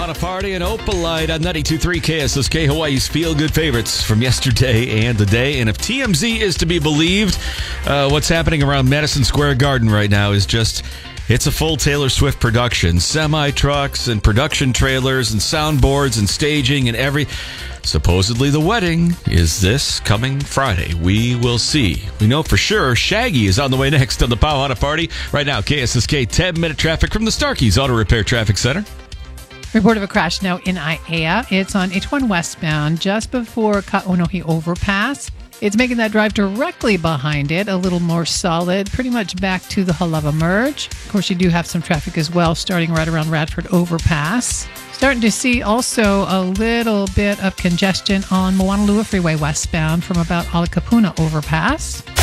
Pauhana Party and Opalite on 92.3 KSSK, Hawaii's feel-good favorites from yesterday and today. And if TMZ is to be believed, what's happening around Madison Square Garden right now is just... It's a full Taylor Swift production. Semi-trucks and production trailers and soundboards and staging and supposedly the wedding is this coming Friday. We will see. We know for sure Shaggy is on the way next on the Pauhana Party. Right now, KSSK 10-minute traffic from the Starkey's Auto Repair Traffic Center. Report of a crash now in Aiea. It's on H1 westbound just before Ka'onohi overpass. It's making that drive directly behind it a little more solid, pretty much back to the Halava merge. Of course, you do have some traffic as well, starting right around Radford overpass. Starting to see also a little bit of congestion on Moanalua Freeway westbound from about Alikapuna overpass.